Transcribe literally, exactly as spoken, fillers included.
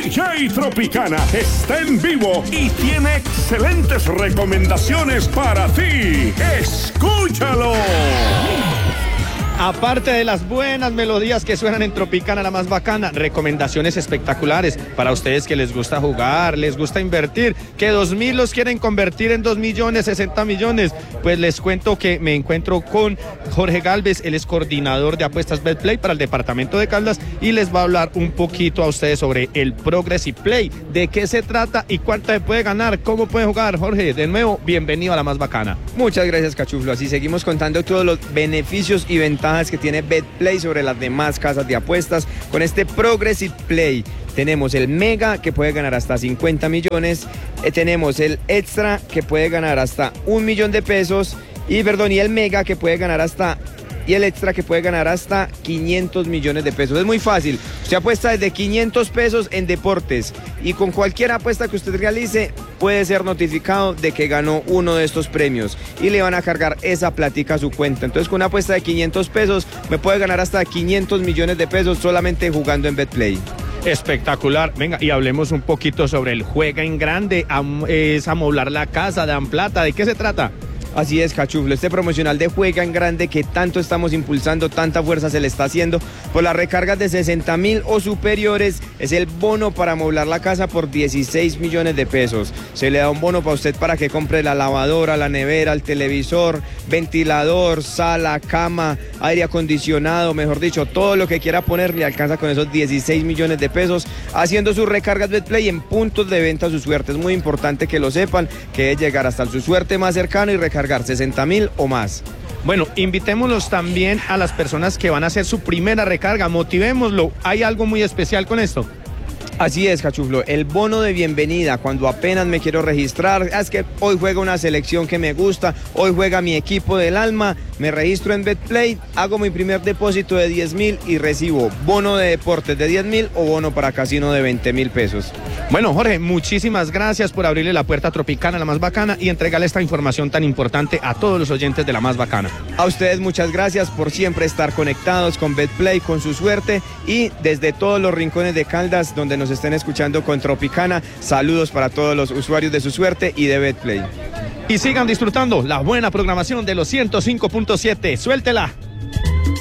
D J Tropicana está en vivo y tiene excelentes recomendaciones para ti. ¡Escúchalo! Aparte de las buenas melodías que suenan en Tropicana, la más bacana, recomendaciones espectaculares para ustedes que les gusta jugar, les gusta invertir, que dos mil los quieren convertir en dos millones, sesenta millones. Pues les cuento que me encuentro con Jorge Galvez, él es coordinador de apuestas BetPlay para el departamento de Caldas y les va a hablar un poquito a ustedes sobre el Progressive Play, de qué se trata y cuánto se puede ganar, cómo puede jugar. Jorge, de nuevo, bienvenido a la más bacana. Muchas gracias, Cachuflo. Así seguimos contando todos los beneficios y ventajas que tiene BetPlay sobre las demás casas de apuestas. Con este Progressive Play tenemos el Mega, que puede ganar hasta cincuenta millones, eh, tenemos el Extra, que puede ganar hasta un millón de pesos, y perdón, y el Mega, que puede ganar hasta y el Extra, que puede ganar hasta quinientos millones de pesos. Es muy fácil, usted apuesta desde quinientos pesos en deportes y con cualquier apuesta que usted realice puede ser notificado de que ganó uno de estos premios y le van a cargar esa platica a su cuenta. Entonces, con una apuesta de quinientos pesos me puede ganar hasta quinientos millones de pesos solamente jugando en BetPlay. Espectacular. Venga, y hablemos un poquito sobre el Juega en Grande. Am, es amoblar la casa, dan plata. ¿De qué se trata? Así es, Cachuflo, este promocional de Juega en Grande que tanto estamos impulsando, tanta fuerza se le está haciendo, por las recargas de sesenta mil o superiores, es el bono para amoblar la casa por dieciséis millones de pesos. Se le da un bono para usted para que compre la lavadora, la nevera, el televisor, ventilador, sala, cama, aire acondicionado, mejor dicho, todo lo que quiera poner le alcanza con esos dieciséis millones de pesos, haciendo sus recargas BetPlay en puntos de venta a su suerte. Es muy importante que lo sepan, que es llegar hasta su suerte más cercano y recargar sesenta mil o más. Bueno, invitémoslos también a las personas que van a hacer su primera recarga, motivémoslo. ¿Hay algo muy especial con esto? Así es, Cachuflo, el bono de bienvenida, cuando apenas me quiero registrar, es que hoy juega una selección que me gusta, hoy juega mi equipo del alma, me registro en BetPlay, hago mi primer depósito de diez mil y recibo bono de deportes de diez mil o bono para casino de veinte mil pesos. Bueno, Jorge, muchísimas gracias por abrirle la puerta a Tropicana, la más bacana, y entregarle esta información tan importante a todos los oyentes de la más bacana. A ustedes muchas gracias por siempre estar conectados con BetPlay, con su suerte, y desde todos los rincones de Caldas donde nos estén escuchando con Tropicana, saludos para todos los usuarios de su suerte y de BetPlay. Y sigan disfrutando la buena programación de los ciento cinco punto siete. Suéltela.